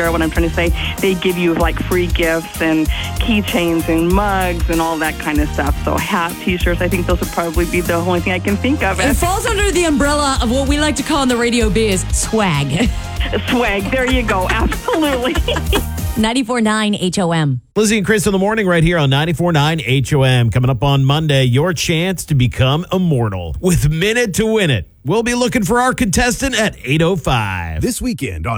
What I'm trying to say, they give you like free gifts and keychains and mugs and all that kind of stuff. So hats, t-shirts, I think those would probably be the only thing I can think of. It falls under the umbrella of what we like to call in the radio biz swag. Swag, there you go, absolutely. 94.9 HOM. Lizzie and Chris in the morning right here on 94.9 HOM. Coming up on Monday, your chance to become immortal with Minute to Win It. We'll be looking for our contestant at 8:05. This weekend on